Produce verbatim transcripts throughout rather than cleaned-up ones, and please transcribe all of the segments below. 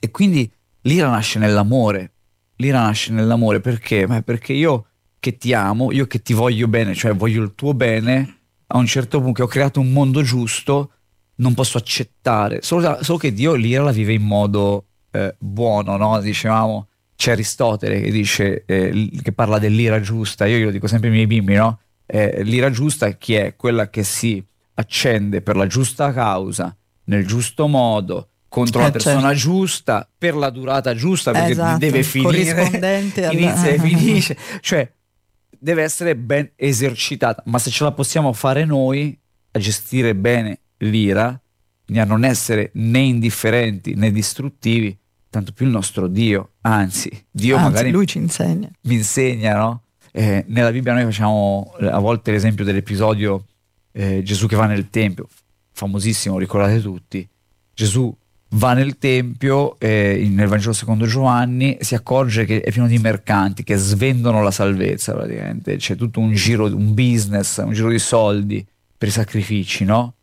E quindi l'ira nasce nell'amore, l'ira nasce nell'amore perché? Beh, perché io che ti amo, io che ti voglio bene, cioè voglio il tuo bene, a un certo punto che ho creato un mondo giusto, non posso accettare, solo, solo che Dio l'ira la vive in modo eh, buono, no? Dicevamo, c'è Aristotele che dice, eh, che parla dell'ira giusta, io glielo dico sempre ai miei bimbi, no? Eh, l'ira giusta è chi è? Quella che si accende per la giusta causa, nel giusto modo, contro Eh, la persona certo. giusta, per la durata giusta, perché Esatto, deve finire, corrispondente al- inizia e finisce, cioè deve essere ben esercitata, ma se ce la possiamo fare noi a gestire bene l'ira, quindi a non essere né indifferenti né distruttivi, tanto più il nostro Dio, anzi, Dio Anzi, magari lui ci insegna. mi insegna, no? Eh, nella Bibbia noi facciamo a volte l'esempio dell'episodio eh, Gesù che va nel Tempio, famosissimo, ricordate tutti. Gesù va nel Tempio, eh, nel Vangelo secondo Giovanni, si accorge che è pieno di mercanti che svendono la salvezza praticamente, c'è tutto un giro, un business, un giro di soldi per i sacrifici, no?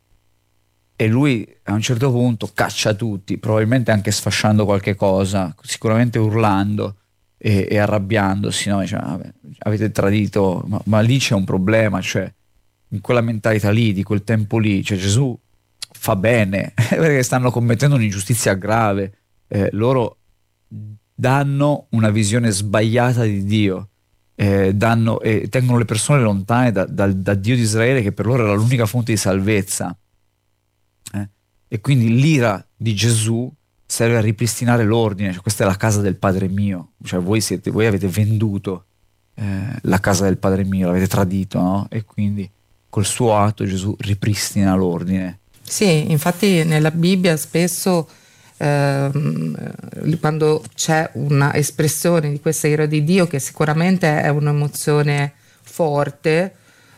E lui a un certo punto caccia tutti, probabilmente anche sfasciando qualche cosa, sicuramente urlando e, e arrabbiandosi, no? Dice, "Vabbè, avete tradito, ma, ma lì c'è un problema, cioè in quella mentalità lì, di quel tempo lì, cioè Gesù fa bene perché stanno commettendo un'ingiustizia grave, eh, loro danno una visione sbagliata di Dio, eh, danno, e tengono le persone lontane da, da- da Dio di Israele, che per loro era l'unica fonte di salvezza. Eh. E quindi l'ira di Gesù serve a ripristinare l'ordine, cioè, questa è la casa del Padre mio, cioè voi, siete, voi avete venduto eh, la casa del Padre mio, l'avete tradito, no? E quindi col suo atto Gesù ripristina l'ordine. Sì, infatti nella Bibbia spesso ehm, quando c'è una espressione di questa ira di Dio, che sicuramente è un'emozione forte,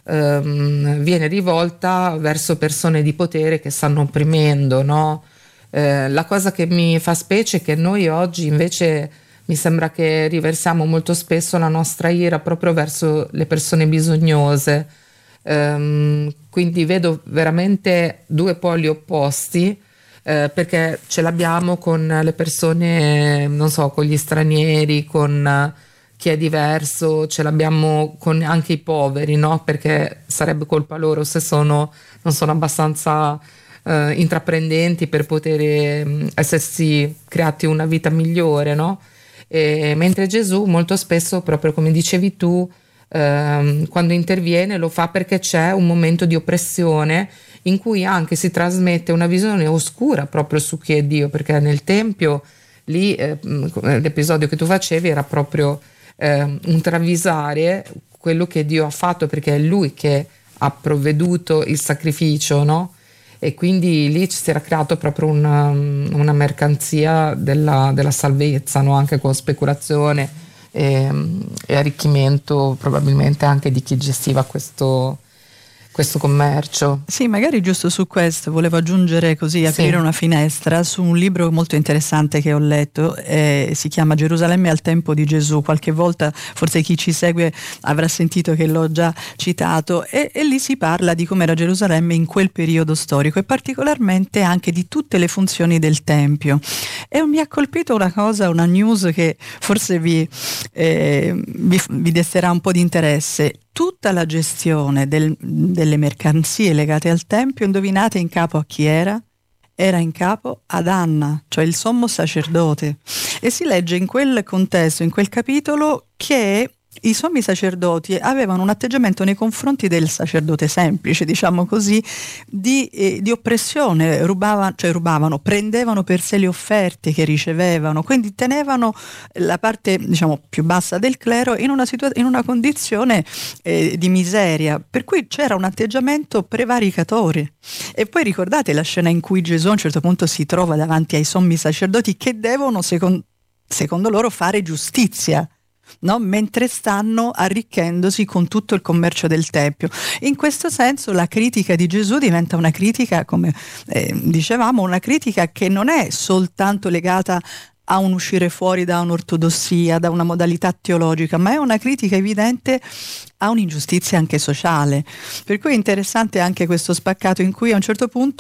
ehm, viene rivolta verso persone di potere che stanno opprimendo, no? Eh, la cosa che mi fa specie è che noi oggi invece mi sembra che riversiamo molto spesso la nostra ira proprio verso le persone bisognose. Ehm, quindi vedo veramente due poli opposti, eh, perché ce l'abbiamo con le persone, non so, con gli stranieri, con eh, chi è diverso, ce l'abbiamo con anche i poveri, no? Perché sarebbe colpa loro se sono, non sono abbastanza eh, intraprendenti per poter eh, essersi creati una vita migliore, no? E, mentre Gesù molto spesso, proprio come dicevi tu, ehm, quando interviene lo fa perché c'è un momento di oppressione in cui anche si trasmette una visione oscura proprio su chi è Dio, perché nel Tempio lì eh, l'episodio che tu facevi era proprio eh, un travisare quello che Dio ha fatto, perché è Lui che ha provveduto il sacrificio, no? E quindi lì ci si era creato proprio una, una mercanzia della, della salvezza, no? Anche con speculazione e, e arricchimento probabilmente anche di chi gestiva questo, questo commercio. Sì, magari giusto su questo volevo aggiungere, così aprire Sì. una finestra su un libro molto interessante che ho letto, eh, si chiama Gerusalemme al tempo di Gesù. Qualche volta forse chi ci segue avrà sentito che l'ho già citato, e, e lì si parla di com'era Gerusalemme in quel periodo storico e particolarmente anche di tutte le funzioni del Tempio. E mi ha colpito una cosa, una news che forse vi, eh, vi, vi desterà un po' di interesse. Tutta la gestione del, delle mercanzie legate al Tempio, indovinate in capo a chi era? Era in capo ad Anna, cioè il sommo sacerdote. E si legge in quel contesto, in quel capitolo, che i sommi sacerdoti avevano un atteggiamento nei confronti del sacerdote semplice, diciamo così, di, eh, di oppressione, rubavano, cioè rubavano, prendevano per sé le offerte che ricevevano, quindi tenevano la parte, diciamo, più bassa del clero in una, situa- in una condizione eh, di miseria, per cui c'era un atteggiamento prevaricatore. E poi ricordate la scena in cui Gesù a un certo punto si trova davanti ai sommi sacerdoti che devono, secon- secondo loro, fare giustizia, no? Mentre stanno arricchendosi con tutto il commercio del Tempio. In questo senso la critica di Gesù diventa una critica, come eh, dicevamo, una critica che non è soltanto legata a un uscire fuori da un'ortodossia, da una modalità teologica, ma è una critica evidente a un'ingiustizia anche sociale. Per cui è interessante anche questo spaccato in cui a un certo punto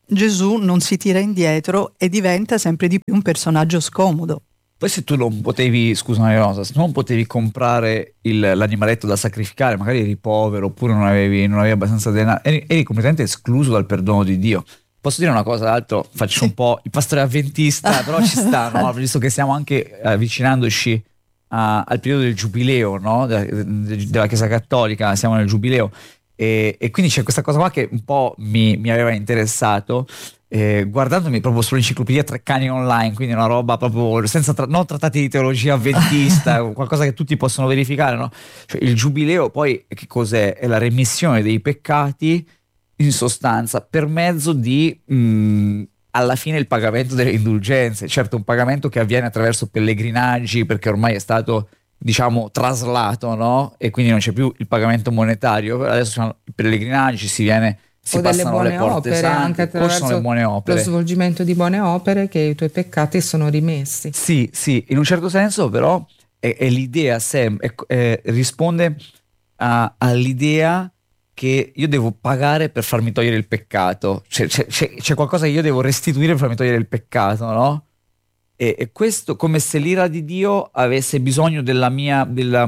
Gesù non si tira indietro e diventa sempre di più un personaggio scomodo. Poi se tu non potevi, scusami Rosa, se tu non potevi comprare il, l'animaletto da sacrificare, magari eri povero oppure non avevi, non avevi abbastanza denaro, eri, eri completamente escluso dal perdono di Dio. Posso dire una cosa, tra l'altro faccio sì. un po' il pastore avventista, però ci sta, no? Visto che stiamo anche avvicinandoci a, al periodo del giubileo, no? della, della Chiesa Cattolica, siamo nel giubileo, e, e quindi c'è questa cosa qua che un po' mi, mi aveva interessato. Eh, guardandomi proprio sull'enciclopedia Treccani online, quindi una roba proprio senza tra- non trattati di teologia avventista, qualcosa che tutti possono verificare, no? Cioè, il giubileo poi che cos'è? È la remissione dei peccati in sostanza per mezzo di mh, alla fine il pagamento delle indulgenze, certo un pagamento che avviene attraverso pellegrinaggi perché ormai è stato diciamo traslato, no? E quindi non c'è più il pagamento monetario, adesso sono i pellegrinaggi, si viene si o delle buone le porte opere, sante, anche attraverso le buone opere. Lo svolgimento di buone opere che i tuoi peccati sono rimessi. Sì, sì, in un certo senso però è, è l'idea, sem- è, è, risponde a, all'idea che io devo pagare per farmi togliere il peccato, c'è, c'è, c'è, c'è qualcosa che io devo restituire per farmi togliere il peccato, no? E, e questo come se l'ira di Dio avesse bisogno della mia... Della,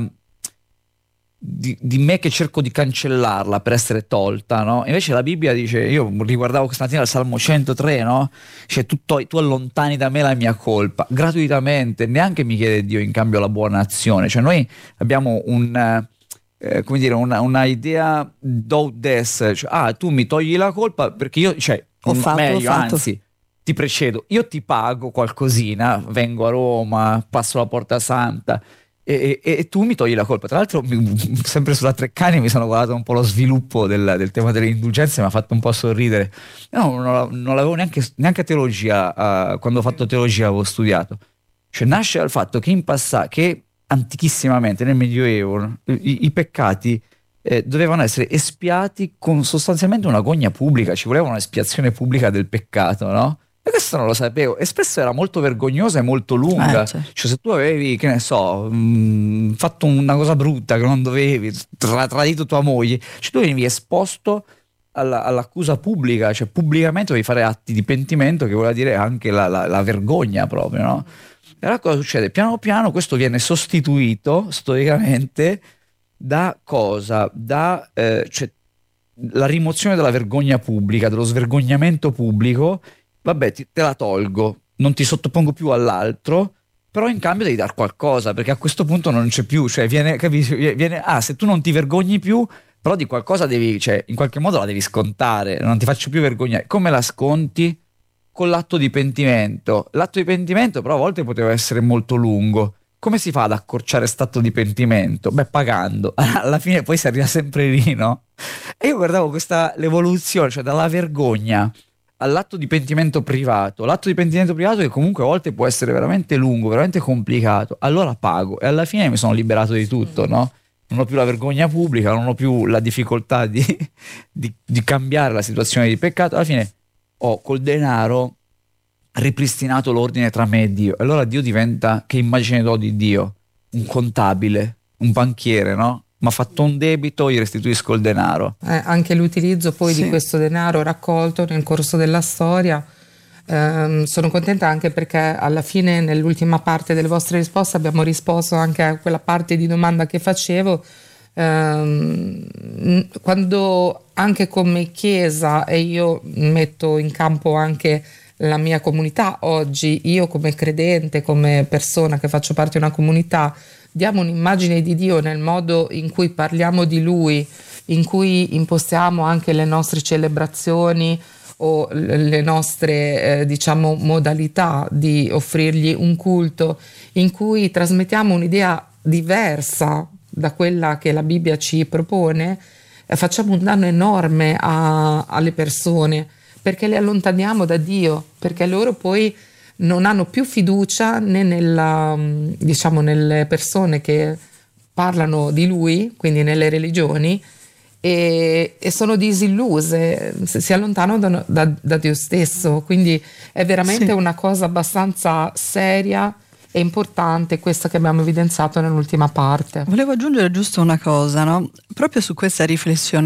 Di, di me che cerco di cancellarla per essere tolta, no? Invece la Bibbia dice, io riguardavo questa mattina il Salmo centotré, no? Cioè tu, to- tu allontani da me la mia colpa gratuitamente, neanche mi chiede Dio in cambio la buona azione. Cioè noi abbiamo un eh, come dire una, una idea do des, cioè, ah tu mi togli la colpa perché io, cioè ho fatto, meglio, ho fatto. anzi ti precedo, io ti pago qualcosina, vengo a Roma, passo la Porta Santa E, e, e tu mi togli la colpa. Tra l'altro mi, sempre sulla Treccani mi sono guardato un po' lo sviluppo del, del tema delle indulgenze, mi ha fatto un po' sorridere. No, non, non l'avevo neanche, neanche a teologia, uh, quando ho fatto teologia avevo studiato. Cioè nasce dal fatto che in passato, che antichissimamente nel Medioevo i, i peccati eh, dovevano essere espiati con sostanzialmente una gogna pubblica, ci voleva un'espiazione pubblica del peccato, no? E questo non lo sapevo, e spesso era molto vergognosa e molto lunga. Eh, cioè. Cioè se tu avevi, che ne so, mh, fatto una cosa brutta che non dovevi, tra- tradito tua moglie, cioè tu venivi esposto alla, all'accusa pubblica, cioè pubblicamente dovevi fare atti di pentimento, che vuol dire anche la, la, la vergogna proprio, no? E allora cosa succede? Piano piano questo viene sostituito storicamente da cosa? Da eh, cioè, la rimozione della vergogna pubblica, dello svergognamento pubblico. Vabbè, ti, te la tolgo, non ti sottopongo più all'altro, però in cambio devi dar qualcosa, perché a questo punto non c'è più, cioè viene, capisci, viene, ah, se tu non ti vergogni più, però di qualcosa devi, cioè in qualche modo la devi scontare, non ti faccio più vergognare. Come la sconti? Con l'atto di pentimento. L'atto di pentimento però a volte poteva essere molto lungo. Come si fa ad accorciare stato di pentimento? Beh, pagando. Alla fine poi si arriva sempre lì, no? E io guardavo questa, l'evoluzione, cioè dalla vergogna all'atto di pentimento privato, l'atto di pentimento privato che comunque a volte può essere veramente lungo, veramente complicato, allora pago e alla fine mi sono liberato di tutto, no? Non ho più la vergogna pubblica, non ho più la difficoltà di, di, di cambiare la situazione di peccato, alla fine ho col denaro ripristinato l'ordine tra me e Dio, e allora Dio diventa, che immagine do di Dio? Un contabile, un banchiere, no? Mi ha fatto un debito, gli restituisco il denaro. Eh, anche l'utilizzo poi sì. di questo denaro raccolto nel corso della storia. Ehm, sono contenta anche perché alla fine, nell'ultima parte delle vostre risposte, abbiamo risposto anche a quella parte di domanda che facevo. Ehm, quando anche come Chiesa, e io metto in campo anche la mia comunità oggi, io come credente, come persona che faccio parte di una comunità, diamo un'immagine di Dio nel modo in cui parliamo di Lui, in cui impostiamo anche le nostre celebrazioni o le nostre eh, diciamo modalità di offrirgli un culto, in cui trasmettiamo un'idea diversa da quella che la Bibbia ci propone, eh, facciamo un danno enorme a, alle persone, perché le allontaniamo da Dio, perché loro poi non hanno più fiducia né nella, diciamo, nelle persone che parlano di Lui, quindi nelle religioni, e, e sono disilluse, si allontanano da, da, da Dio stesso. Quindi è veramente sì. una cosa abbastanza seria e importante questa che abbiamo evidenziato nell'ultima parte. Volevo aggiungere giusto una cosa, no? Proprio su questa riflessione.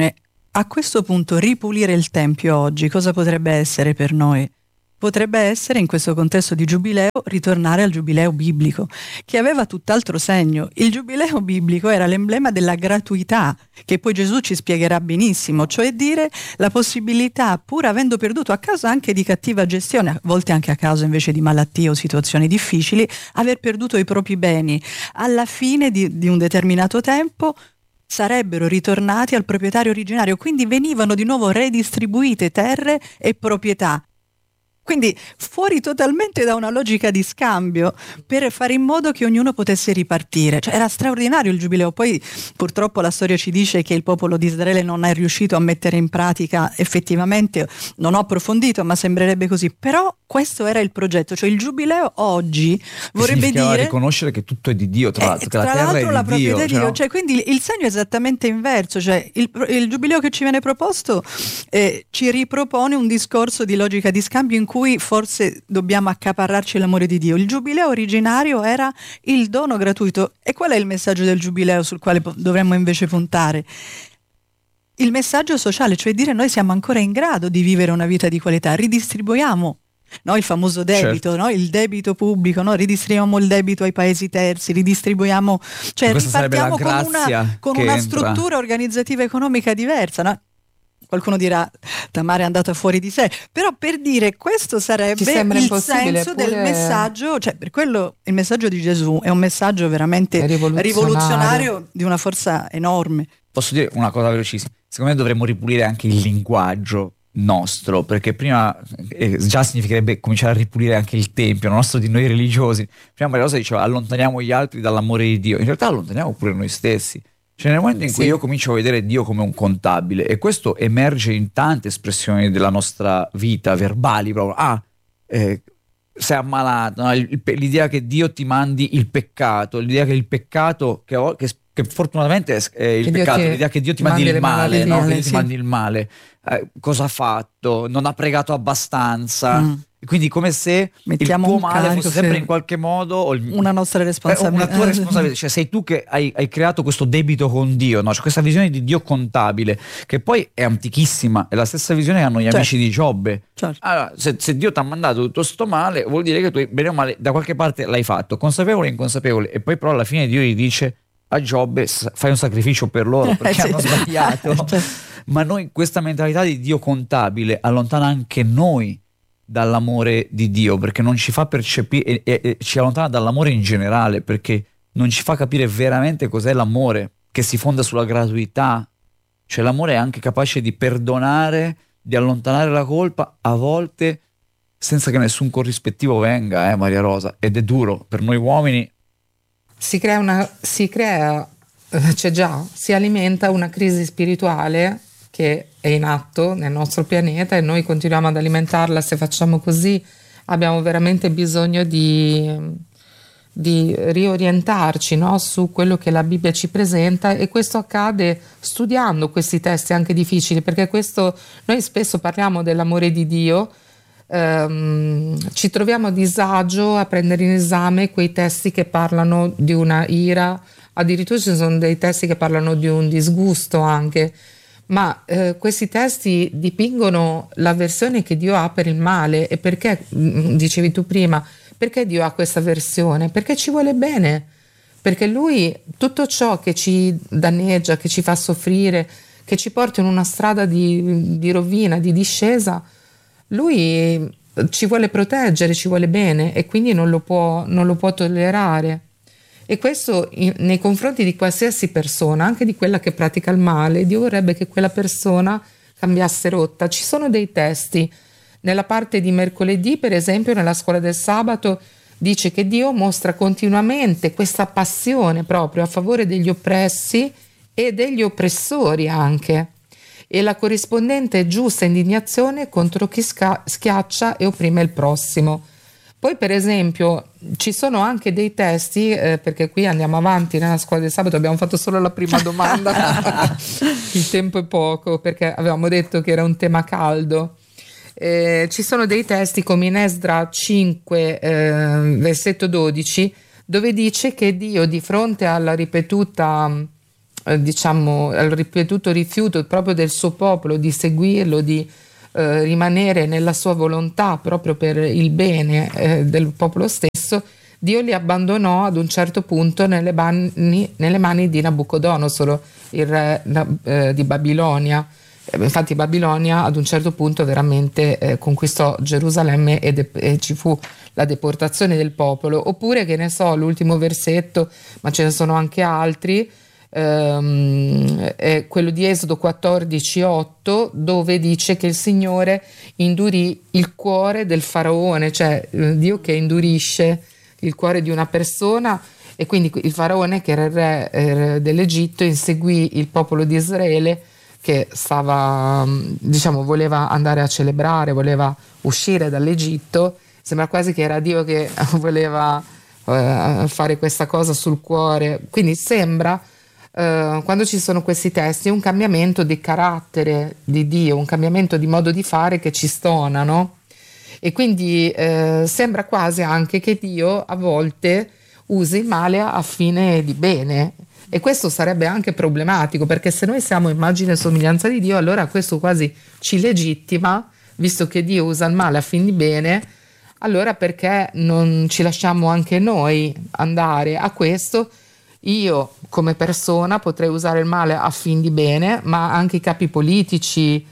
a questo punto ripulire il Tempio oggi cosa potrebbe essere per noi? Potrebbe essere, in questo contesto di giubileo, ritornare al giubileo biblico, che aveva tutt'altro segno. Il giubileo biblico era l'emblema della gratuità, che poi Gesù ci spiegherà benissimo, cioè dire la possibilità, pur avendo perduto a causa anche di cattiva gestione, a volte anche a causa invece di malattie o situazioni difficili, aver perduto i propri beni. Alla fine di, di un determinato tempo sarebbero ritornati al proprietario originario, quindi venivano di nuovo redistribuite terre e proprietà. Quindi fuori totalmente da una logica di scambio, per fare in modo che ognuno potesse ripartire. Cioè, era straordinario il giubileo. Poi purtroppo la storia ci dice che il popolo di Israele non è riuscito a mettere in pratica effettivamente, non ho approfondito, ma sembrerebbe così. Però questo era il progetto, cioè il giubileo oggi vorrebbe dire riconoscere che tutto è di Dio, tra l'altro, eh, che la tra terra l'altro è la di proprietà Dio, di Dio. cioè, no? Cioè, quindi il segno è esattamente inverso, cioè il, il giubileo che ci viene proposto eh, ci ripropone un discorso di logica di scambio in cui forse dobbiamo accaparrarci l'amore di Dio. Il giubileo originario era il dono gratuito. E qual è il messaggio del giubileo sul quale po- dovremmo invece puntare? Il messaggio sociale, cioè dire noi siamo ancora in grado di vivere una vita di qualità, ridistribuiamo. No, il famoso debito, Certo. no? Il debito pubblico, no? Ridistribuiamo il debito ai paesi terzi, ridistribuiamo, cioè Questa sarebbe la ripartiamo con una, grazia con che una entra. struttura organizzativa economica diversa, no? Qualcuno dirà Tamara è andata fuori di sé, però per dire questo sarebbe sembra il impossibile senso pure- del messaggio, cioè per quello il messaggio di Gesù è un messaggio veramente Rivoluzionario. rivoluzionario di una forza enorme. Posso dire una cosa velocissima? Secondo me dovremmo ripulire anche il linguaggio nostro, perché prima eh, già significherebbe cominciare a ripulire anche il tempio nostro di noi religiosi. Prima Maria Rosa diceva allontaniamo gli altri dall'amore di Dio, in realtà allontaniamo pure noi stessi. Cioè nel momento in cui Sì. io comincio a vedere Dio come un contabile, e questo emerge in tante espressioni della nostra vita, verbali proprio, ah, eh, sei ammalato, no? Il- il pe- l'idea che Dio ti mandi il peccato, l'idea che il peccato, che, ho- che- che fortunatamente è, è il Che Dio peccato, ti- l'idea che Dio ti ti mandi mandi il le male, malattie, no? Che Dio ti sì. mandi il male, eh, cosa ha fatto, non ha pregato abbastanza, Mm. e quindi come se Mettiamo il tuo un male carico, fosse sempre sì. in qualche modo o il- Una nostra eh, responsabilità. una tua responsabilità, cioè sei tu che hai, hai creato questo debito con Dio, no? C'è questa visione di Dio contabile che poi è antichissima, è la stessa visione che hanno gli Certo. amici di Giobbe. Certo. Allora, se, se Dio ti ha mandato tutto sto male, vuol dire che tu bene o male da qualche parte l'hai fatto, consapevole o inconsapevole, e poi però alla fine Dio gli dice a Giobbe s- fai un sacrificio per loro perché Sì. hanno sbagliato. Certo. Ma noi questa mentalità di Dio contabile allontana anche noi dall'amore di Dio, perché non ci fa percepire e, e- e ci allontana dall'amore in generale, perché non ci fa capire veramente cos'è l'amore, che si fonda sulla gratuità. Cioè l'amore è anche capace di perdonare, di allontanare la colpa, a volte senza che nessun corrispettivo venga, eh Maria Rosa, ed è duro per noi uomini. Si crea una, si crea, eh, c'è già, si alimenta una crisi spirituale che è in atto nel nostro pianeta e noi continuiamo ad alimentarla. Se facciamo così abbiamo veramente bisogno di, di riorientarci, no, su quello che la Bibbia ci presenta, e questo accade studiando questi testi anche difficili, perché questo, noi spesso parliamo dell'amore di Dio, ehm, ci troviamo a disagio a prendere in esame quei testi che parlano di una ira, addirittura ci sono dei testi che parlano di un disgusto anche, ma eh, questi testi dipingono l'avversione che Dio ha per il male. E perché, mm, dicevi tu prima, perché Dio ha questa avversione? Perché ci vuole bene, perché Lui tutto ciò che ci danneggia, che ci fa soffrire, che ci porta in una strada di, di rovina, di discesa, Lui ci vuole proteggere, ci vuole bene, e quindi non lo può, non lo può tollerare. E questo in, nei confronti di qualsiasi persona, anche di quella che pratica il male, Dio vorrebbe che quella persona cambiasse rotta. Ci sono dei testi, nella parte di mercoledì per esempio, nella scuola del sabato, dice che Dio mostra continuamente questa passione proprio a favore degli oppressi e degli oppressori anche, e la corrispondente giusta indignazione contro chi sca- schiaccia e opprime il prossimo. Poi per esempio ci sono anche dei testi, eh, perché qui andiamo avanti nella scuola del sabato, abbiamo fatto solo la prima domanda, il tempo è poco perché avevamo detto che era un tema caldo. Eh, ci sono dei testi come in Esdra cinque, eh, versetto dodici, dove dice che Dio, di fronte alla ripetuta eh, diciamo, al ripetuto rifiuto proprio del suo popolo di seguirlo, di eh, rimanere nella sua volontà proprio per il bene eh, del popolo stesso, Dio li abbandonò ad un certo punto nelle, mani, nelle mani di Nabucodonosor, il re eh, di Babilonia. Infatti Babilonia ad un certo punto veramente eh, conquistò Gerusalemme e, de- e ci fu la deportazione del popolo. Oppure, che ne so, l'ultimo versetto, ma ce ne sono anche altri, ehm, è quello di Esodo quattordici otto, dove dice che il Signore indurì il cuore del faraone, cioè eh, Dio che indurisce il cuore di una persona, e quindi il faraone, che era il re eh, dell'Egitto, inseguì il popolo di Israele che stava, diciamo, voleva andare a celebrare, voleva uscire dall'Egitto. Sembra quasi che era Dio che voleva eh, fare questa cosa sul cuore. Quindi sembra, eh, quando ci sono questi testi, un cambiamento di carattere di Dio, un cambiamento di modo di fare che ci stona, no? E quindi eh, sembra quasi anche che Dio a volte usi il male a fine di bene, e questo sarebbe anche problematico, perché se noi siamo immagine e somiglianza di Dio, allora questo quasi ci legittima, visto che Dio usa il male a fin di bene, allora perché non ci lasciamo anche noi andare a questo? Io come persona potrei usare il male a fin di bene, ma anche i capi politici,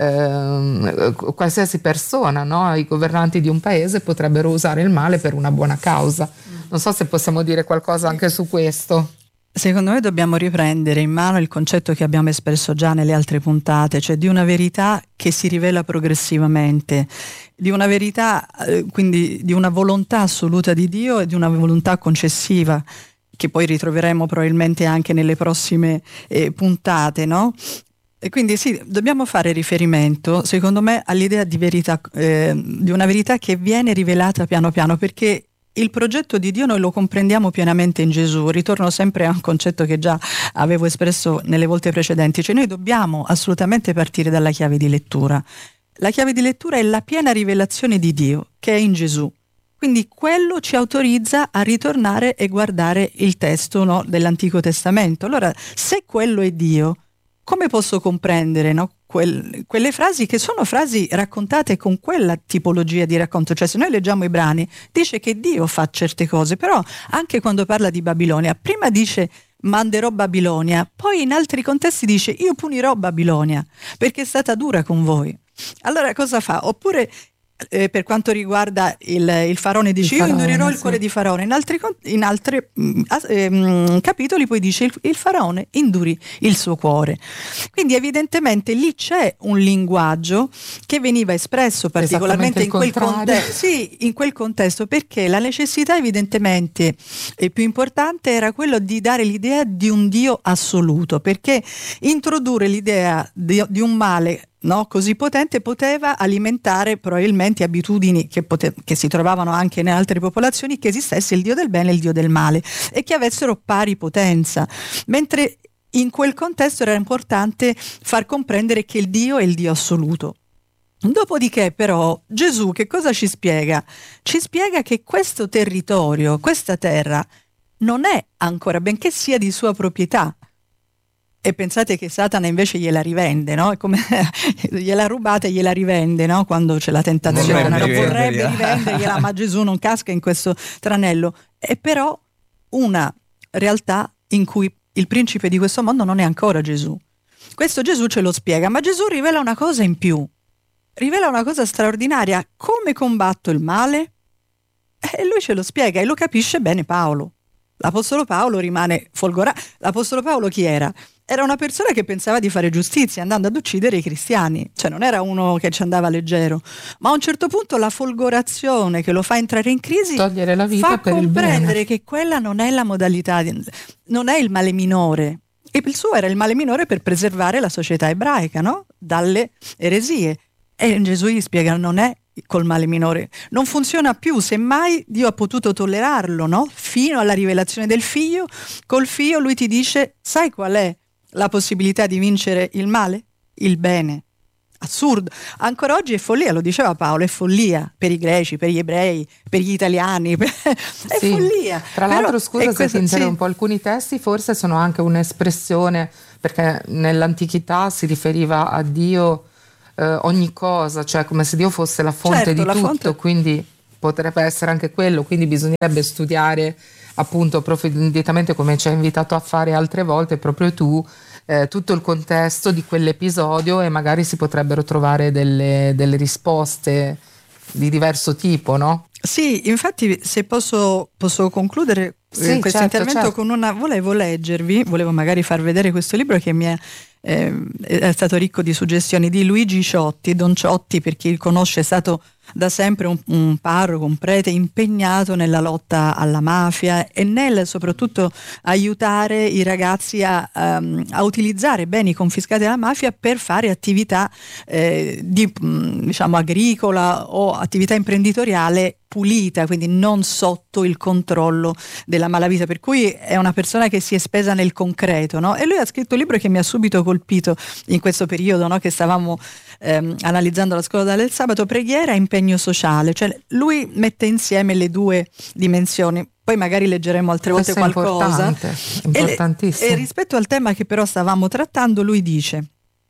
Eh, qualsiasi persona, no? I governanti di un paese potrebbero usare il male per una buona causa. Non so se possiamo dire qualcosa anche su questo. Secondo me dobbiamo riprendere in mano il concetto che abbiamo espresso già nelle altre puntate, cioè di una verità che si rivela progressivamente, di una verità, eh, quindi di una volontà assoluta di Dio e di una volontà concessiva, che poi ritroveremo probabilmente anche nelle prossime eh, puntate, no? E quindi sì, dobbiamo fare riferimento, secondo me, all'idea di verità, eh, di una verità che viene rivelata piano piano, perché il progetto di Dio noi lo comprendiamo pienamente in Gesù. Ritorno sempre a un concetto che già avevo espresso nelle volte precedenti, cioè noi dobbiamo assolutamente partire dalla chiave di lettura. La chiave di lettura è la piena rivelazione di Dio, che è in Gesù. Quindi quello ci autorizza a ritornare e guardare il testo, no, dell'Antico Testamento. Allora, se quello è Dio, come posso comprendere, no, quel, quelle frasi che sono frasi raccontate con quella tipologia di racconto? Cioè, se noi leggiamo i brani, dice che Dio fa certe cose, però anche quando parla di Babilonia, prima dice manderò Babilonia, poi in altri contesti dice io punirò Babilonia perché è stata dura con voi. Allora cosa fa? Oppure Eh, per quanto riguarda il, il faraone, dice il io faraone, indurirò sì. il cuore di faraone. In altri, in altri mm, eh, capitoli poi dice il, il faraone indurì il suo cuore. Quindi evidentemente lì c'è un linguaggio che veniva espresso particolarmente in quel, contesto, sì, in quel contesto, perché la necessità evidentemente eh, più importante era quello di dare l'idea di un Dio assoluto, perché introdurre l'idea di, di un male, no, così potente poteva alimentare probabilmente abitudini che, pote- che si trovavano anche in altre popolazioni, che esistesse il Dio del bene e il Dio del male e che avessero pari potenza, mentre in quel contesto era importante far comprendere che il Dio è il Dio assoluto. Dopodiché però Gesù che cosa ci spiega? Ci spiega che questo territorio, questa terra non è ancora, benché sia di sua proprietà. E pensate che Satana invece gliela rivende, no? È come gliela rubata e gliela rivende, no? Quando c'è la tentazione, vorrebbe, no? vorrebbe rivendergliela, ma Gesù non casca in questo tranello. È però una realtà in cui il principe di questo mondo non è ancora Gesù. Questo Gesù ce lo spiega, ma Gesù rivela una cosa in più, rivela una cosa straordinaria: come combatto il male? E lui ce lo spiega e lo capisce bene Paolo. L'Apostolo Paolo rimane folgorato. L'Apostolo Paolo chi era? Era una persona che pensava di fare giustizia andando ad uccidere i cristiani, cioè non era uno che ci andava leggero, ma a un certo punto la folgorazione che lo fa entrare in crisi togliere la vita fa per comprendere il bene. Che quella non è la modalità, di, non è il male minore, e il suo era il male minore per preservare la società ebraica, no? Dalle eresie. E Gesù gli spiega: non è col male minore, non funziona più, semmai Dio ha potuto tollerarlo, no? Fino alla rivelazione del figlio. Col figlio lui ti dice: sai qual è la possibilità di vincere il male? Il bene. assurdo. Ancora oggi è follia, lo diceva Paolo, è follia per i greci, per gli ebrei, per gli italiani, per... è sì. follia. Tra l'altro, Però, scusa se questo, ti interrompo, sì. alcuni testi forse sono anche un'espressione, perché nell'antichità si riferiva a Dio eh, ogni cosa, cioè come se Dio fosse la fonte certo, di la tutto, fonte... quindi potrebbe essere anche quello, quindi bisognerebbe studiare appunto approfonditamente, come ci hai invitato a fare altre volte proprio tu, eh, tutto il contesto di quell'episodio, e magari si potrebbero trovare delle, delle risposte di diverso tipo, no? Sì, infatti se posso, posso concludere sì, eh, questo certo, intervento certo. con una... Volevo leggervi, volevo magari far vedere questo libro che mi è, eh, è stato ricco di suggestioni, di Luigi Ciotti. Don Ciotti, per chi il conosce, è stato da sempre un, un parroco, un prete impegnato nella lotta alla mafia e nel soprattutto aiutare i ragazzi a, um, a utilizzare beni confiscati alla mafia per fare attività eh, di, diciamo, agricola o attività imprenditoriale pulita, quindi non sotto il controllo della malavita, per cui è una persona che si è spesa nel concreto, no? E lui ha scritto un libro che mi ha subito colpito in questo periodo, no? Che stavamo ehm, analizzando la scuola del sabato, preghiera e impegno sociale, cioè lui mette insieme le due dimensioni. Poi magari leggeremo altre volte Questo è qualcosa. importante, importantissimo. E, e rispetto al tema che però stavamo trattando, lui dice: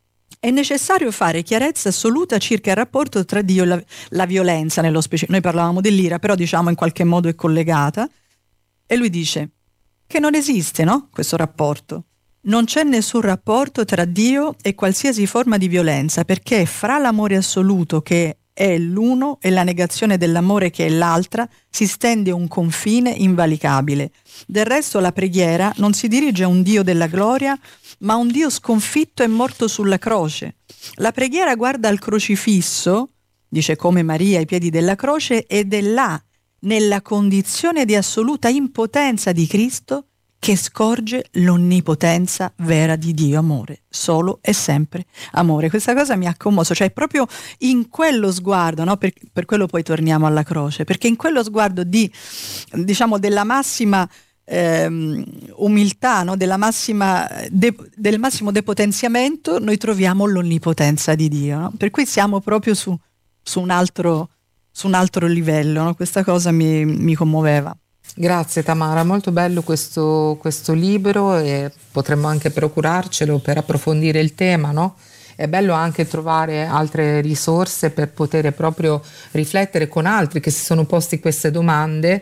è necessario fare chiarezza assoluta circa il rapporto tra Dio e la, la violenza nello specifico. Noi parlavamo dell'ira, però diciamo in qualche modo è collegata. E lui dice che non esiste, no? Questo rapporto. Non c'è nessun rapporto tra Dio e qualsiasi forma di violenza, perché fra l'amore assoluto, che è l'uno, e la negazione dell'amore, che è l'altra, si stende un confine invalicabile. Del resto la preghiera non si dirige a un Dio della gloria, ma a un Dio sconfitto e morto sulla croce. La preghiera guarda al crocifisso, dice, come Maria ai piedi della croce, ed è là, nella condizione di assoluta impotenza di Cristo, che scorge l'onnipotenza vera di Dio, amore, solo e sempre amore. Questa cosa mi ha commosso, cioè proprio in quello sguardo, no? per, per quello poi torniamo alla croce, perché in quello sguardo di, diciamo, della massima ehm, umiltà, no? della massima de, del massimo depotenziamento, noi troviamo l'onnipotenza di Dio, no? Per cui siamo proprio su, su un altro su un altro livello, no? Questa cosa mi, mi commuoveva. Grazie Tamara, molto bello questo, questo libro, e potremmo anche procurarcelo per approfondire il tema, no? È bello anche trovare altre risorse per poter proprio riflettere con altri che si sono posti queste domande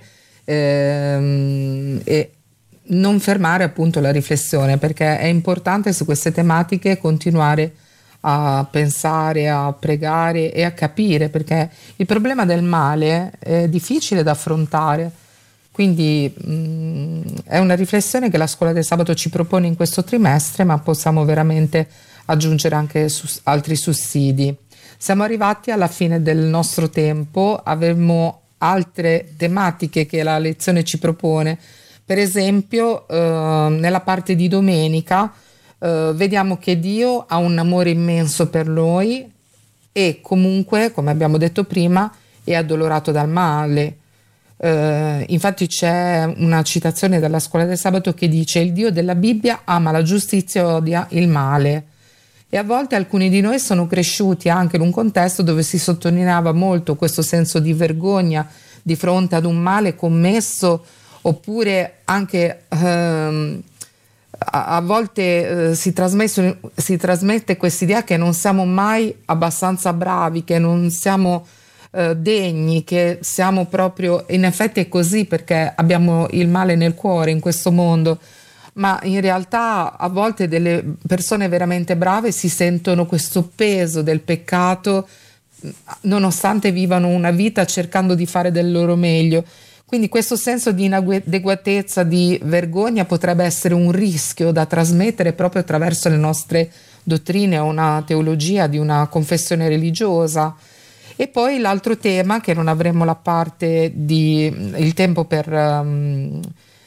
ehm, e non fermare appunto la riflessione, perché è importante su queste tematiche continuare a pensare, a pregare e a capire, perché il problema del male è difficile da affrontare. Quindi mh, è una riflessione che la scuola del sabato ci propone in questo trimestre, ma possiamo veramente aggiungere anche sus- altri sussidi. Siamo arrivati alla fine del nostro tempo, avremo altre tematiche che la lezione ci propone. Per esempio, eh, nella parte di domenica eh, vediamo che Dio ha un amore immenso per noi e comunque, come abbiamo detto prima, è addolorato dal male. Uh, infatti c'è una citazione dalla scuola del sabato che dice: il Dio della Bibbia ama la giustizia e odia il male. E a volte alcuni di noi sono cresciuti anche in un contesto dove si sottolineava molto questo senso di vergogna di fronte ad un male commesso, oppure anche uh, a, a volte uh, si, si trasmette quest'idea che non siamo mai abbastanza bravi, che non siamo degni, che siamo proprio, in effetti è così perché abbiamo il male nel cuore in questo mondo, ma in realtà a volte delle persone veramente brave si sentono questo peso del peccato nonostante vivano una vita cercando di fare del loro meglio. Quindi questo senso di inadeguatezza, di vergogna potrebbe essere un rischio da trasmettere proprio attraverso le nostre dottrine o una teologia di una confessione religiosa. E poi l'altro tema, che non avremo la parte di il tempo per, um,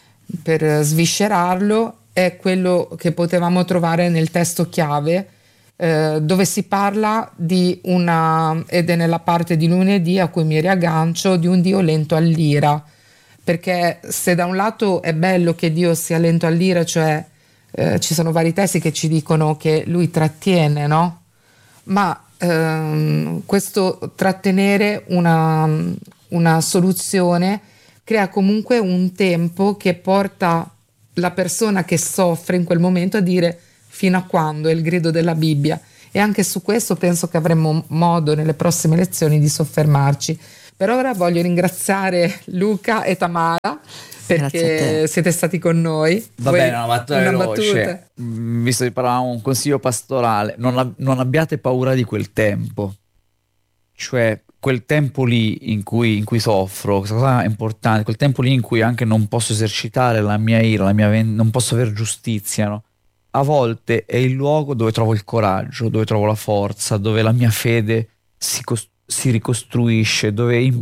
per sviscerarlo, è quello che potevamo trovare nel testo chiave, eh, dove si parla di una, ed è nella parte di lunedì a cui mi riaggancio, di un Dio lento all'ira. Perché se da un lato è bello che Dio sia lento all'ira, cioè eh, ci sono vari testi che ci dicono che lui trattiene, no? Ma ehm, questo trattenere una, una soluzione crea comunque un tempo che porta la persona che soffre in quel momento a dire: fino a quando? È il grido della Bibbia. E anche su questo penso che avremo modo nelle prossime lezioni di soffermarci. Per ora voglio ringraziare Luca e Tamara perché siete stati con noi. Va Voi, bene, una battuta una veloce. battuta. Visto che parlavamo un consiglio pastorale, non, ab- non abbiate paura di quel tempo, cioè quel tempo lì in cui, in cui soffro, questa cosa è importante, quel tempo lì in cui anche non posso esercitare la mia ira, la mia ven- non posso aver giustizia, no? A volte è il luogo dove trovo il coraggio, dove trovo la forza, dove la mia fede si, cos- si ricostruisce, dove in-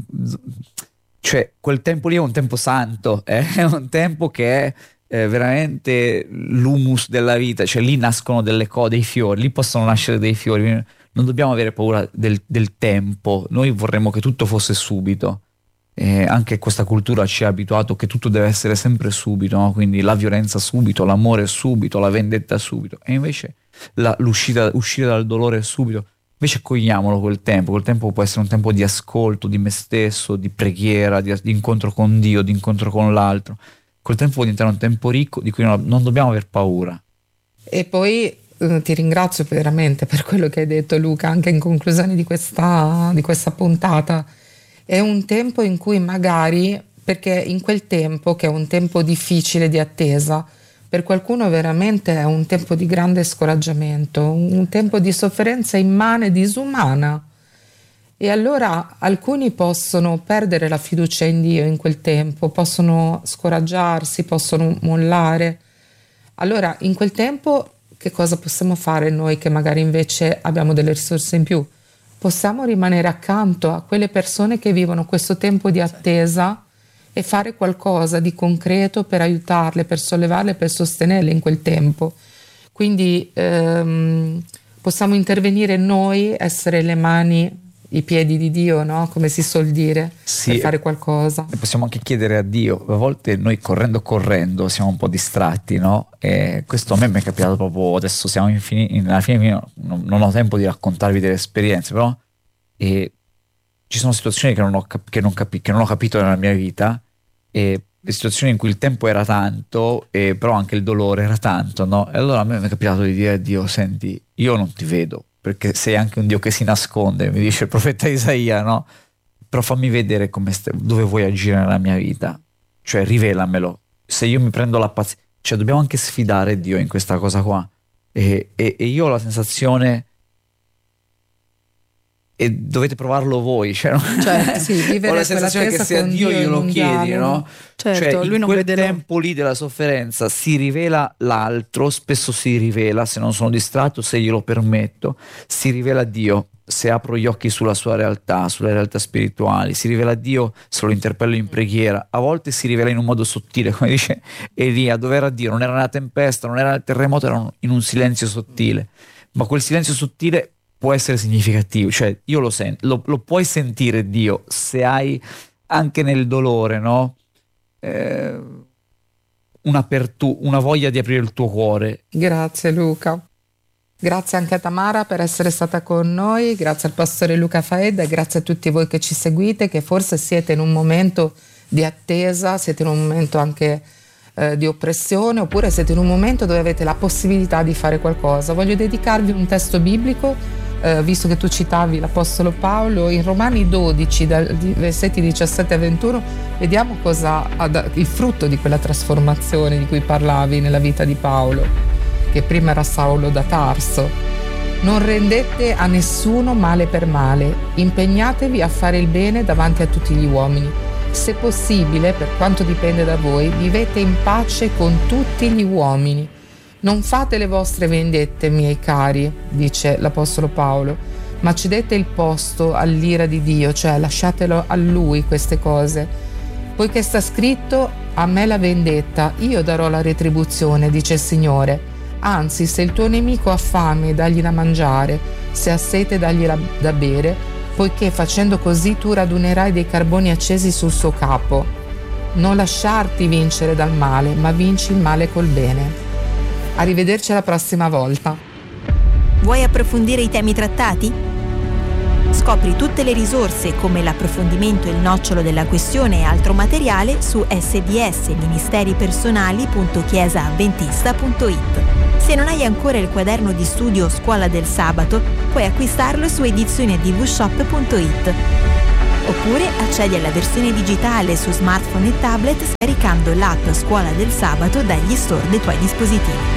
cioè quel tempo lì è un tempo santo, eh? È un tempo che è eh, veramente l'humus della vita, cioè lì nascono delle cose, dei fiori, lì possono nascere dei fiori. Non dobbiamo avere paura del, del tempo, noi vorremmo che tutto fosse subito. Eh, anche questa cultura ci ha abituato che tutto deve essere sempre subito, no? Quindi la violenza subito, l'amore subito, la vendetta subito, e invece la, l'uscita, uscire dal dolore subito. Invece cogliamolo quel tempo, quel tempo può essere un tempo di ascolto di me stesso, di preghiera, di, di incontro con Dio, di incontro con l'altro. Quel tempo può diventare un tempo ricco di cui non, non dobbiamo aver paura. E poi eh, ti ringrazio veramente per quello che hai detto, Luca, anche in conclusione di questa, di questa puntata. È un tempo in cui magari, perché in quel tempo, che è un tempo difficile di attesa, per qualcuno veramente è un tempo di grande scoraggiamento, un tempo di sofferenza immane, disumana. E allora alcuni possono perdere la fiducia in Dio in quel tempo, possono scoraggiarsi, possono mollare. Allora in quel tempo che cosa possiamo fare noi che magari invece abbiamo delle risorse in più? Possiamo rimanere accanto a quelle persone che vivono questo tempo di attesa e fare qualcosa di concreto per aiutarle, per sollevarle, per sostenerle in quel tempo. Quindi ehm, possiamo intervenire noi, essere le mani, i piedi di Dio, no? Come si suol dire, sì, per fare qualcosa. E possiamo anche chiedere a Dio. A volte noi correndo correndo siamo un po' distratti, no? E questo a me mi è capitato proprio adesso, siamo in fini, alla fine non, non ho tempo di raccontarvi delle esperienze, però e ci sono situazioni che non ho, cap- che non capi- che non ho capito nella mia vita, e le situazioni in cui il tempo era tanto e però anche il dolore era tanto, no? E allora a me mi è capitato di dire a Dio: senti, io non ti vedo perché sei anche un Dio che si nasconde, mi dice il profeta Isaia, no? Però fammi vedere come st- dove vuoi agire nella mia vita, cioè rivelamelo. Se io mi prendo la pazienza, cioè dobbiamo anche sfidare Dio in questa cosa qua, e, e, e io ho la sensazione, e dovete provarlo voi, cioè, no? Cioè, sì, vivere ho la sensazione che se a Dio glielo chiedi, no? Certo, cioè lui in non quel vede tempo lì della sofferenza si rivela l'altro, spesso si rivela, se non sono distratto, se glielo permetto, si rivela Dio se apro gli occhi sulla sua realtà, sulle realtà spirituali, si rivela Dio se lo interpello in preghiera, a volte si rivela in un modo sottile, come dice Elia, dove era Dio? Non era una tempesta, non era il terremoto, era in un silenzio sottile, ma quel silenzio sottile può essere significativo, cioè io lo sento, lo, lo puoi sentire Dio se hai anche nel dolore, no? Eh, un'apertura, una voglia di aprire il tuo cuore. Grazie Luca, grazie anche a Tamara per essere stata con noi, grazie al pastore Luca Faedda e grazie a tutti voi che ci seguite, che forse siete in un momento di attesa, siete in un momento anche eh, di oppressione, oppure siete in un momento dove avete la possibilità di fare qualcosa. Voglio dedicarvi un testo biblico. Uh, visto che tu citavi l'Apostolo Paolo, in Romani dodici, dal, di, versetti diciassette a ventuno, vediamo cosa ha il frutto di quella trasformazione di cui parlavi nella vita di Paolo, che prima era Saulo da Tarso. Non rendete a nessuno male per male, impegnatevi a fare il bene davanti a tutti gli uomini. Se possibile, per quanto dipende da voi, vivete in pace con tutti gli uomini. Non fate le vostre vendette, miei cari, dice l'Apostolo Paolo, ma cedete il posto all'ira di Dio, cioè lasciatelo a Lui queste cose. Poiché sta scritto: a me la vendetta, io darò la retribuzione, dice il Signore. Anzi, se il tuo nemico ha fame, dagli da mangiare, se ha sete, dagli da bere, poiché facendo così tu radunerai dei carboni accesi sul suo capo. Non lasciarti vincere dal male, ma vinci il male col bene. Arrivederci alla prossima volta. Vuoi approfondire i temi trattati? Scopri tutte le risorse come l'approfondimento e il nocciolo della questione e altro materiale su sds-ministeripersonali punto chiesavventista punto it. Se non hai ancora il quaderno di studio Scuola del Sabato, puoi acquistarlo su edizioni a d v shop punto it. Oppure accedi alla versione digitale su smartphone e tablet scaricando l'app Scuola del Sabato dagli store dei tuoi dispositivi.